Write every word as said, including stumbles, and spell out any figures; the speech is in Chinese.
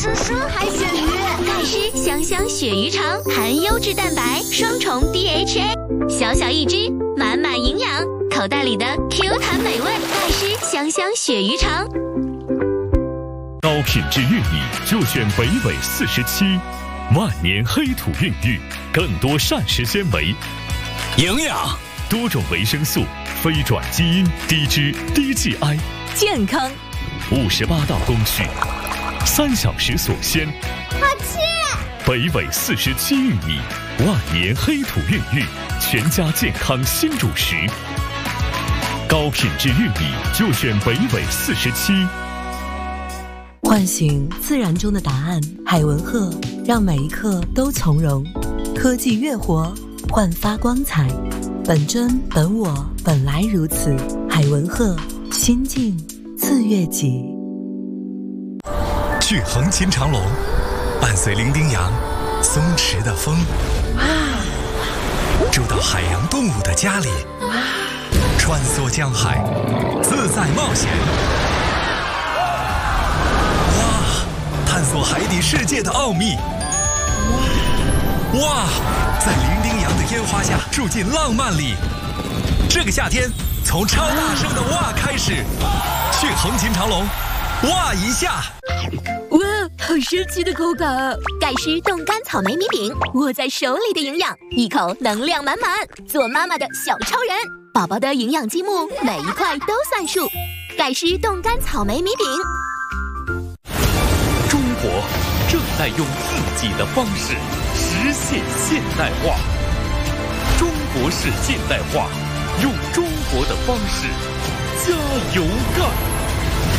叔叔还是鱼？ 钙师香香鳕鱼肠，含优质蛋白，双重 D H A， 小小一只，满满营养，口袋里的 Q 弹美味。钙师香香鳕鱼肠， 高品质玉米就选北纬四十七，万年黑土孕育，更多膳食纤维， 营养， 多种维生素，非转基因，低脂低 G I， 健康， 五十八道工序，三小时锁鲜。 好吃！ 北纬四十七玉米，万年黑土孕育，全家健康新主食。高品质玉米就选北纬四十七。 唤醒自然中的答案，海文鹤让每一刻都从容。科技越活，焕发光彩。本真本我，本来如此。海文鹤，心境自悦己。 去横琴长隆，伴随伶仃洋松弛的风，住到海洋动物的家里，穿梭江海，自在冒险。哇，探索海底世界的奥秘。哇，在伶仃洋的烟花下住进浪漫里。这个夏天，从超大声的哇开始，去横琴长隆，哇一下。 哇，好神奇的口感啊！ 钙师冻干草莓米饼，握在手里的营养，一口能量满满，做妈妈的小超人。宝宝的营养积木，每一块都算数。钙师冻干草莓米饼。 中国正在用自己的方式实现现代化。中国式现代化，用中国的方式加油干！